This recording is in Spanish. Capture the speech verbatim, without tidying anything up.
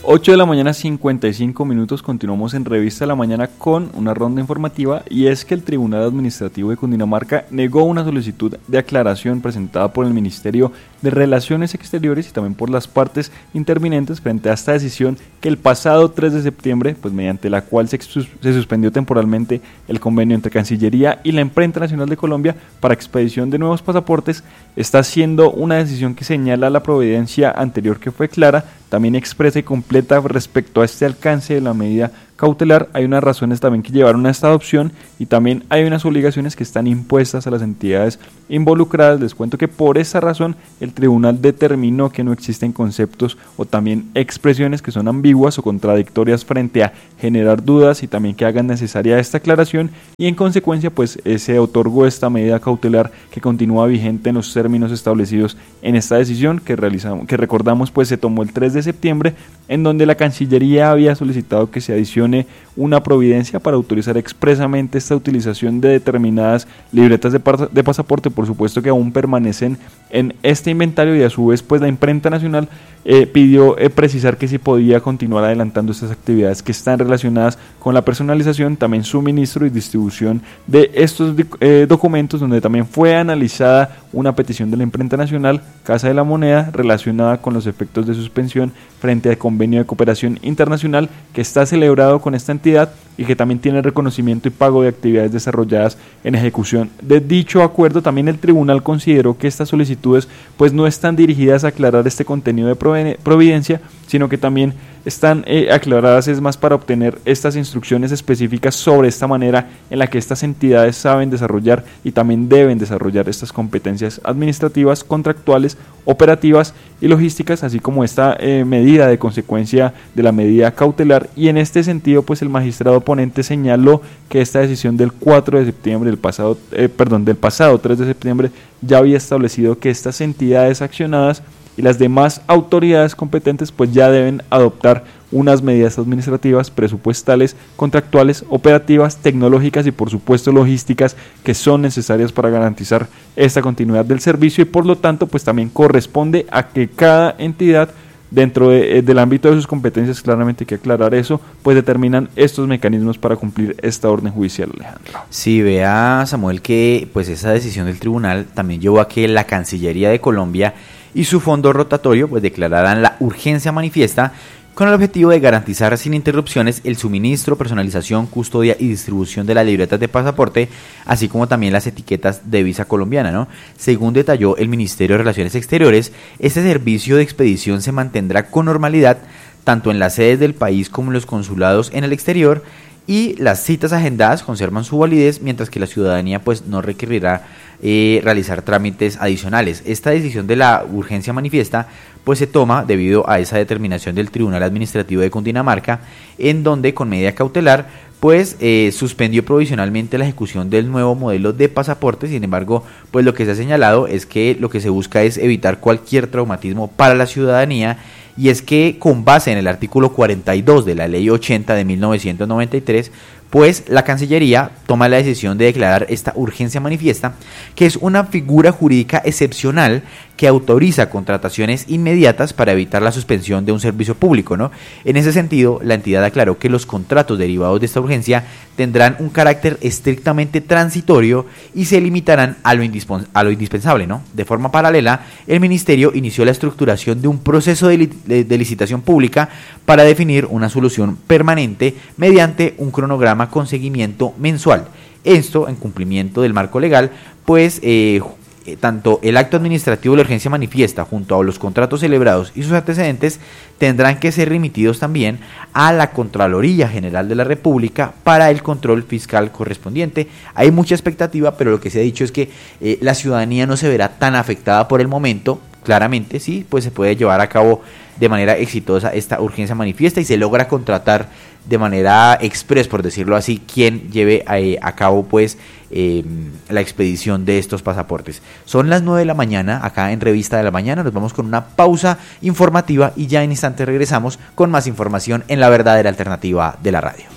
ocho de la mañana, cincuenta y cinco minutos, continuamos en Revista de la Mañana con una ronda informativa, y es que el Tribunal Administrativo de Cundinamarca negó una solicitud de aclaración presentada por el Ministerio de Relaciones Exteriores y también por las partes intervinientes frente a esta decisión que el pasado tres de septiembre, pues mediante la cual se, se suspendió temporalmente el convenio entre Cancillería y la Imprenta Nacional de Colombia para expedición de nuevos pasaportes, está siendo una decisión que señala la providencia anterior que fue clara, también expresa y completa respecto a este alcance de la medida cautelar. Hay unas razones también que llevaron a esta adopción y también hay unas obligaciones que están impuestas a las entidades involucradas. Les cuento que por esa razón el tribunal determinó que no existen conceptos o también expresiones que son ambiguas o contradictorias frente a generar dudas y también que hagan necesaria esta aclaración, y en consecuencia pues eh, se otorgó esta medida cautelar que continúa vigente en los términos establecidos en esta decisión que realizamos, que recordamos pues se tomó el tres de septiembre, en donde la Cancillería había solicitado que se adicione una providencia para autorizar expresamente esta utilización de determinadas libretas de, de pasaporte, por supuesto que aún permanecen en este inventario, y a su vez pues la Imprenta Nacional eh, pidió eh, precisar que si podía continuar adelantando estas actividades que están relacionadas con la personalización, también suministro y distribución de estos eh, documentos, donde también fue analizada una petición de la Imprenta Nacional, Casa de la Moneda, relacionada con los efectos de suspensión frente al convenio de cooperación internacional que está celebrado con esta entidad y que también tiene reconocimiento y pago de actividades desarrolladas en ejecución de dicho acuerdo. También el tribunal consideró que estas solicitudes pues no están dirigidas a aclarar este contenido de providencia, sino que también están eh, aclaradas es más para obtener estas instrucciones específicas sobre esta manera en la que estas entidades saben desarrollar y también deben desarrollar estas competencias administrativas, contractuales, operativas y logísticas, así como esta eh, medida de consecuencia de la medida cautelar. Y en este sentido pues el magistrado ponente señaló que esta decisión del cuatro de septiembre del pasado, eh, perdón, del pasado tres de septiembre ya había establecido que estas entidades accionadas y las demás autoridades competentes pues ya deben adoptar unas medidas administrativas, presupuestales, contractuales, operativas, tecnológicas y por supuesto logísticas que son necesarias para garantizar esta continuidad del servicio, y por lo tanto pues también corresponde a que cada entidad dentro de, del ámbito de sus competencias, claramente hay que aclarar eso, pues determinan estos mecanismos para cumplir esta orden judicial, Alejandro. Sí, vea Samuel que pues esa decisión del tribunal también llevó a que la Cancillería de Colombia y su fondo rotatorio pues declararan la urgencia manifiesta con el objetivo de garantizar sin interrupciones el suministro, personalización, custodia y distribución de las libretas de pasaporte, así como también las etiquetas de visa colombiana, ¿no? Según detalló el Ministerio de Relaciones Exteriores, este servicio de expedición se mantendrá con normalidad tanto en las sedes del país como en los consulados en el exterior, y las citas agendadas conservan su validez, mientras que la ciudadanía pues no requerirá eh, realizar trámites adicionales. Esta decisión de la urgencia manifiesta pues se toma debido a esa determinación del Tribunal Administrativo de Cundinamarca, en donde con medida cautelar pues eh, suspendió provisionalmente la ejecución del nuevo modelo de pasaporte. Sin embargo, pues lo que se ha señalado es que lo que se busca es evitar cualquier traumatismo para la ciudadanía, y es que con base en el artículo cuarenta y dos de la Ley ochenta de mil novecientos noventa y tres, pues la Cancillería toma la decisión de declarar esta urgencia manifiesta, que es una figura jurídica excepcional que autoriza contrataciones inmediatas para evitar la suspensión de un servicio público, ¿no? En ese sentido, la entidad aclaró que los contratos derivados de esta urgencia tendrán un carácter estrictamente transitorio y se limitarán a lo, indispens- a lo indispensable, ¿no? De forma paralela, el Ministerio inició la estructuración de un proceso de, li- de licitación pública para definir una solución permanente mediante un cronograma con seguimiento mensual. Esto en cumplimiento del marco legal, pues eh, tanto el acto administrativo de la urgencia manifiesta junto a los contratos celebrados y sus antecedentes tendrán que ser remitidos también a la Contraloría General de la República para el control fiscal correspondiente. Hay mucha expectativa, pero lo que se ha dicho es que eh, la ciudadanía no se verá tan afectada por el momento. Claramente sí, pues se puede llevar a cabo de manera exitosa esta urgencia manifiesta y se logra contratar de manera express, por decirlo así, quien lleve a, a cabo pues eh, la expedición de estos pasaportes. Son las nueve de la mañana acá en Revista de la Mañana. Nos vamos con una pausa informativa y ya en instantes regresamos con más información en La Verdadera Alternativa de la Radio.